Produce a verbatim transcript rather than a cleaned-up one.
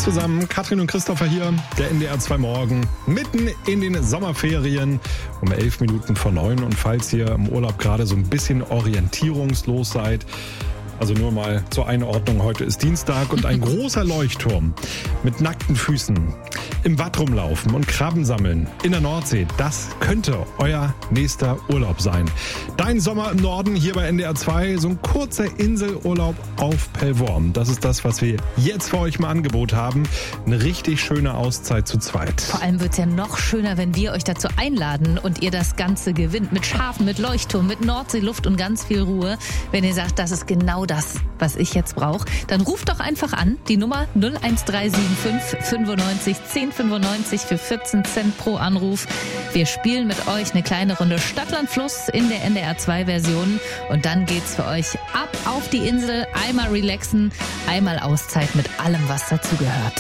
zusammen, Katrin und Christopher hier, der N D R zwei Morgen, mitten in den Sommerferien um elf Minuten vor neun. Und falls ihr im Urlaub gerade so ein bisschen orientierungslos seid, also nur mal zur Einordnung, heute ist Dienstag und ein großer Leuchtturm mit nackten Füßen im Watt rumlaufen und Krabben sammeln in der Nordsee, das könnte euer nächster Urlaub sein. Dein Sommer im Norden hier bei N D R zwei, so ein kurzer Inselurlaub auf Pellworm. Das ist das, was wir jetzt für euch mal Angebot haben. Eine richtig schöne Auszeit zu zweit. Vor allem wird es ja noch schöner, wenn wir euch dazu einladen und ihr das Ganze gewinnt. Mit Schafen, mit Leuchtturm, mit Nordseeluft und ganz viel Ruhe. Wenn ihr sagt, das ist genau das, was ich jetzt brauche, dann ruft doch einfach an. Die Nummer null eins drei sieben fünf fünfundneunzig zehn fünfundneunzig für vierzehn Cent pro Anruf. Wir spielen mit euch eine kleine Runde Stadtland Fluss in der N D R zwei Version und dann geht's für euch ab auf die Insel, einmal relaxen, einmal Auszeit mit allem, was dazugehört.